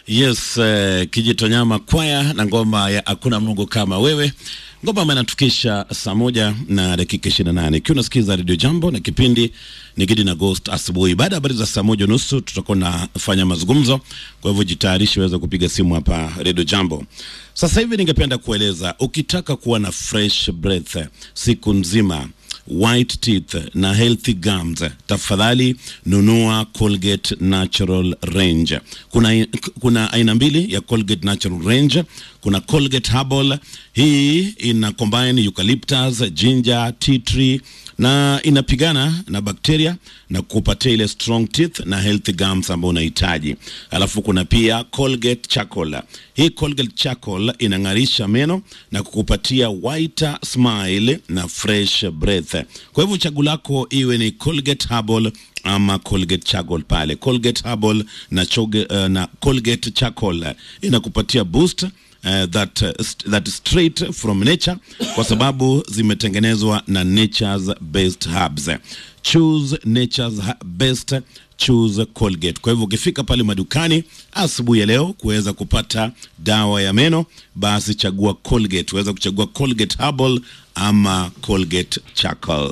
Yes, Kijitonyama Kwaya na ngoma ya Hakuna Mungu Kama Wewe. Ngoma inatukisha saa 1:28. Ikiwa unasikiza Radio Jambo na kipindi ni Gidi na Ghost asubuhi. Baada ya habari za saa 1:30 tutakuwa nafanya mazungumzo. Kwa hivyo jitayarishe uweze kupiga simu hapa Radio Jambo. Sasa hivi ningependa kueleza, ukitaka kuwa na fresh breath siku nzima, white teeth na healthy gums, tafadhali nunua Colgate Natural Range. Kuna aina mbili ya Colgate Natural Range. Kuna Colgate Herbal, hii ina combine eucalyptus, ginger, tea tree na inapigana na bakteria na kukupatia ile strong teeth na healthy gums ambayo unahitaji. Alafu kuna pia Colgate Charcoal. Hii Colgate Charcoal inang'arisha meno na kukupatia whiter smile na fresh breath. Kwa hivyo chaguo lako iwe ni Colgate Herbal ama Colgate Charcoal pale. Colgate Herbal na Colgate Charcoal inakupatia boost that straight from nature, kwa sababu zimetengenezwa na nature's best herbs. Choose nature's best, choose Colgate. Kwa hivyo ukifika pale madukani asubuhi ya leo kuweza kupata dawa ya meno, basi chagua Colgate. Uweza kuchagua Colgate Herbal ama Colgate Charcoal.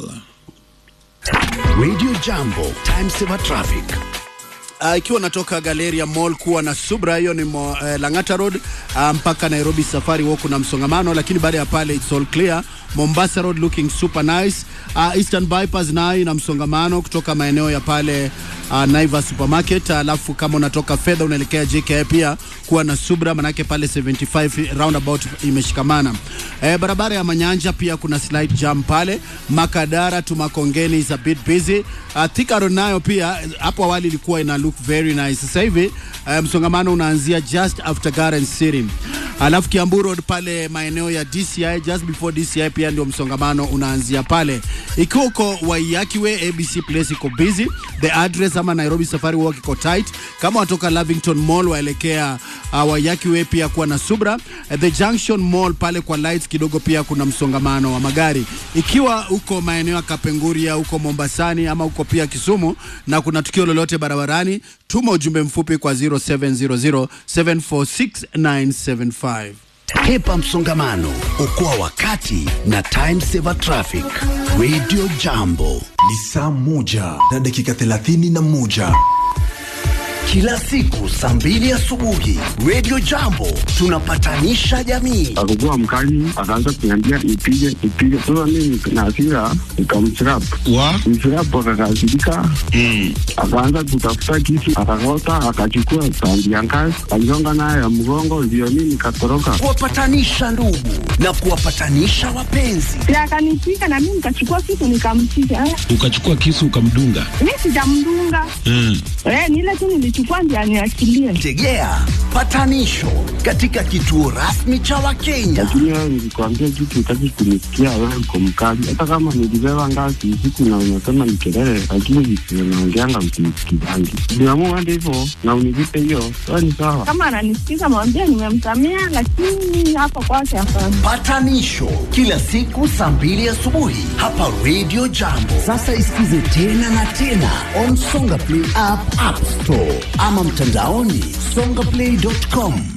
Radio Jambo, time saver traffic. Ikiwa natoka Galleria Mall kuwa na Subra, hiyo ni Langata Road mpaka Nairobi Safari Walk na msongamano, lakini baada ya pale it's all clear. Mombasa Road looking super nice. Eastern Bypass nayo na msongamano kutoka maeneo ya pale Naivas Supermarket. Alafu kama unatoka fedha unaelekea JKI pia kuwa na Subra, manake pale 75 roundabout imeshikamana. Barabara ya Manyanja pia kuna slight jam pale. Makadara to Makongeni is a bit busy. Thika Road nayo pia hapo awali ilikuwa ina look very nice. Sasa hivi msongamano unaanzia just after Garden City. Alafu Kiambu Road pale maeneo ya DCI, just before DCI pia ndio msongamano unaanzia pale. Ikiwa uko Waiyakiwe, ABC Place iko busy. The address ama Nairobi Safari Walk iko tight. Kama watoka Lavington Mall waelekea Waiyakiwe pia kuwa na Subra. The Junction Mall pale kwa lights kidogo pia kuna msongamano wa magari. Ikiwa uko maeneo ya Kapenguria, uko Mombasani ama uko pia Kisumu na kuna tukio lolote barabarani, tuma ujumbe mfupi kwa 0700746975. Hepa msongamano, okoa wakati na time saver traffic. Radio Jambo. Ni saa 1:31. Kila siku saa 2 asubuhi, Radio Jambo tunapatanisha jamii. Alikuwa mkali, akaanza kuniambia ipige. Sasa mimi na hasira nikamchirap. Mchirap akakasirika. Akaanza kutafuta kisu, akakota, akachukua tandi ya ngazi, aligonga naye ya mgongo, ndio mimi nikatoroka. Kuwapatanisha ndugu na kuwapatanisha wapenzi. Akanipiga na mimi nikachukua kisu nikampiga. Ukachukua kisu ukamdunga? Mimi sijamdunga. Ni ile tu nilichukua ndio aniachilie. Tegea patanisho katika kituo rasmi cha Wakenya. Lakini wewe nilikwambia kitu utaki kunisikia, wewe uko mkali. Hata kama nilibeba ngazi usiku na unasema ni kelele, lakini unaongeanga msikilizaji. Niamua ndivyo na univipe hiyo, wewe ni sawa. Kama ananisikiza mwambie nimemsamea, lakini hapo kwake hapana. Patanisho kila siku saa 2 asubuhi hapa Radio Jambo. Sasa isikize tena na tena on Songa Play app Store ama mtandaoni songaplay.com.